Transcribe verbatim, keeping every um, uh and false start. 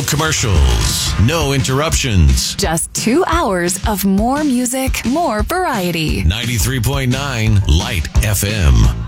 commercials, no interruptions. Just two hours of more music, more variety. ninety-three point nine Light F M.